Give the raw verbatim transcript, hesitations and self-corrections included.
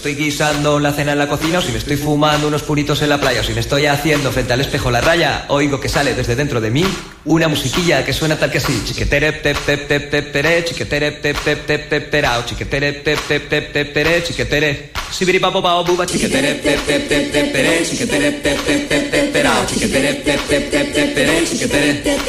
estoy guisando la cena en la cocina, o si me estoy fumando unos puritos en la playa, o si me estoy haciendo frente al espejo la raya, oigo que sale desde dentro de mí una musiquilla que suena tal que así. Chiquetere tep tep tep tep tere, chiquetere tep tep tep tep terao, chiquetere tep tep tep tep tere, chiquetere sibiri papo pao buba, chiquetere tep tep tep tep tere, chiquetere tep tep tep tep terao, chiquetere tep tep tep tep tere, chiquetere